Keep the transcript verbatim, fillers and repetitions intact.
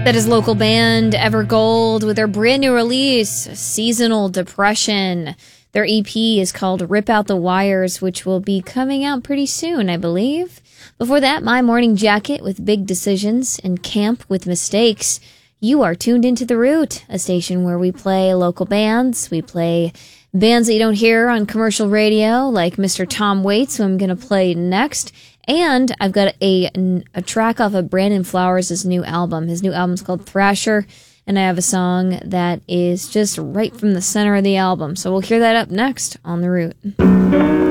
That is local band Evergold with their brand new release, Seasonal Depression. Their E P is called Rip Out the Wires, which will be coming out pretty soon, I believe. Before that, My Morning Jacket with Big Decisions and Camp with Mistakes. You are tuned into The Root, a station where we play local bands. We play bands that you don't hear on commercial radio, like Mister Tom Waits, who I'm going to play next. And I've got a, a track off of Brandon Flowers' new album. His new album's called Thrasher, and I have a song that is just right from the center of the album. So we'll hear that up next on The Root.